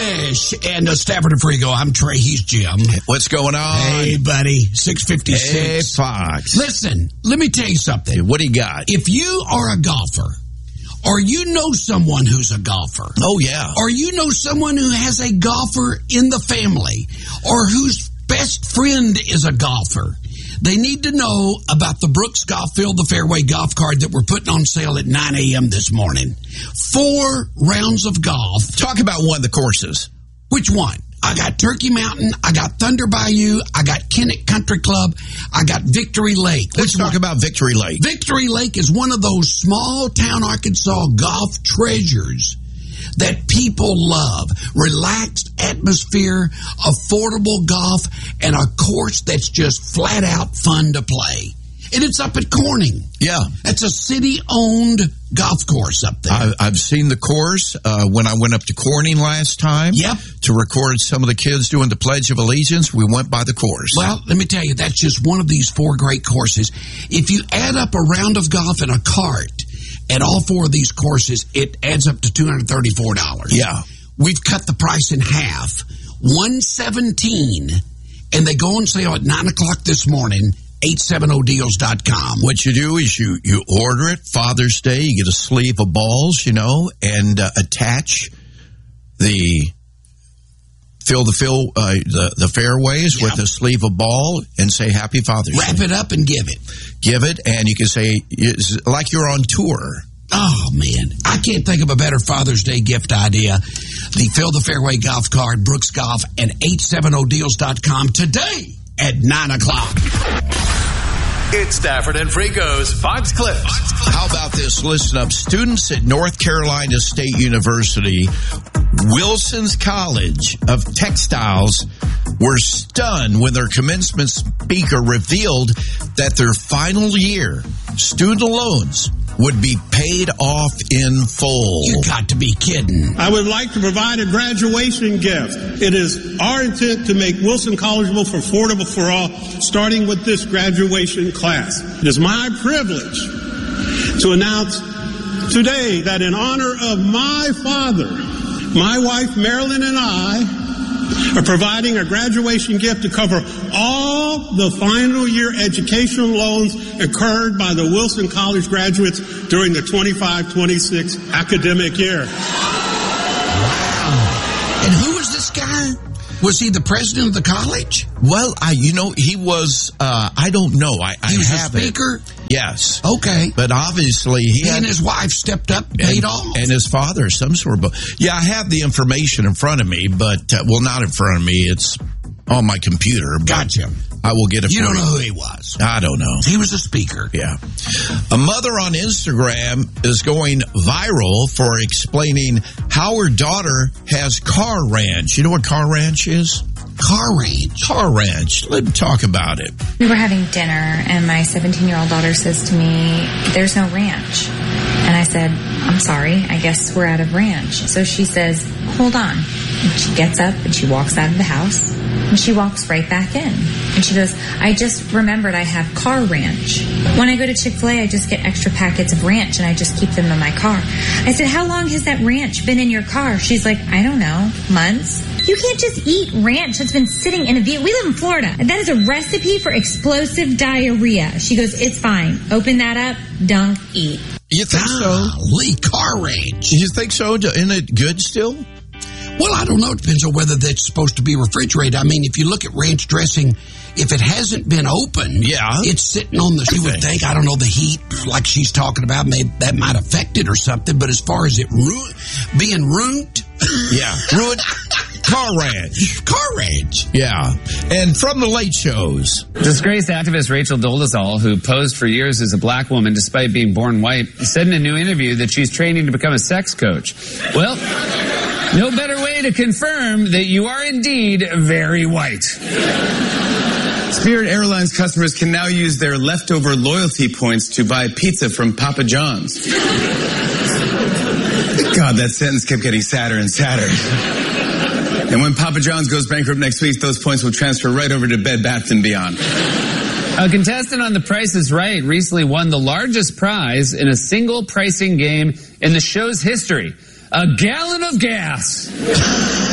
Fresh and Stafford and Frigo. I'm Trey. He's Jim. What's going on? Hey, buddy. 656. Hey, Fox. Listen, let me tell you something. What do you got? If you are a golfer, or you know someone who's a golfer. Oh, yeah. Or you know someone who has a golfer in the family, or whose best friend is a golfer, they need to know about the Brooks Golf Field the Fairway golf card that we're putting on sale at 9 a.m. this morning. 4 rounds of golf. Talk about one of the courses. Which one? I got Turkey Mountain, I got Thunder Bayou, I got Kennet Country Club, I got Victory Lake. Let's talk about Victory Lake. Victory Lake is one of those small town Arkansas golf treasures that people love. Relaxed atmosphere, affordable golf, and a course that's just flat out fun to play. And it's up at Corning. Yeah. It's a city-owned golf course up there. I've seen the course when I went up to Corning last time. Yep. To record some of the kids doing the Pledge of Allegiance. We went by the course. Well, let me tell you, that's just one of these 4 great courses. If you add up a round of golf and a cart at all 4 of these courses, it adds up to $234. Yeah. We've cut the price in half. $117, and they go on sale at 9 o'clock this morning. 870deals.com. What you do is you order it Father's Day. You get a sleeve of balls, and attach the the fairways with a sleeve of ball and say Happy Father's Day. Wrap it up and give it. Give it, and you can say it's like you're on tour. Oh, man. I can't think of a better Father's Day gift idea. The Fill the Fairway golf card, Brooks Golf, and 870deals.com today at 9 o'clock. It's Stafford and Frico's Fox Clips. How about this? Listen up. Students at North Carolina State University, Wilson's College of Textiles, were stunned when their commencement speaker revealed that their final year student loans would be paid off in full. You got to be kidding. I would like to provide a graduation gift. It is our intent to make Wilson collegeable for affordable for all, starting with this graduation class. It is my privilege to announce today that in honor of my father, my wife Marilyn and I are providing a graduation gift to cover all the final year educational loans incurred by the Wilson College graduates during the 25-26 academic year. Wow. And who was this guy? Was he the president of the college? Well, he was, I don't know. He was a speaker? Yes. Okay. But obviously he and his wife stepped up, paid off. And his father, some sort of... Yeah, I have the information in front of me, but, not in front of me. It's on my computer. Gotcha. I will get it for you. You don't know who he was. I don't know. He was a speaker. Yeah. A mother on Instagram is going viral for explaining how her daughter has car ranch. You know what car ranch is? Car ranch. Car ranch. Let me talk about it. We were having dinner, and my 17-year-old daughter says to me, "There's no ranch." And I said, "I'm sorry, I guess we're out of ranch." So she says, "Hold on." And she gets up and she walks out of the house and she walks right back in. And she goes, "I just remembered I have car ranch. When I go to Chick-fil-A, I just get extra packets of ranch and I just keep them in my car." I said, "How long has that ranch been in your car?" She's like, "I don't know, months." You can't just eat ranch that's been sitting in a vehicle. We live in Florida. That is a recipe for explosive diarrhea. She goes, "It's fine. Open that up, dunk, eat." You think so? Lee, car ranch. You think so? Isn't it good still? Well, I don't know. It depends on whether that's supposed to be refrigerated. I mean, if you look at ranch dressing, if it hasn't been opened, it's sitting on the... You would think, I don't know, the heat, like she's talking about, maybe that might affect it or something. But as far as it being ruined... Yeah, ruined... Car ranch. Car ranch. Yeah. And from the late shows. Disgraced activist Rachel Dolezal, who posed for years as a black woman despite being born white, said in a new interview that she's training to become a sex coach. Well, no better way to confirm that you are indeed very white. Spirit Airlines customers can now use their leftover loyalty points to buy pizza from Papa John's. God, that sentence kept getting sadder and sadder. And when Papa John's goes bankrupt next week, those points will transfer right over to Bed Bath & Beyond. A contestant on The Price is Right recently won the largest prize in a single pricing game in the show's history. A gallon of gas.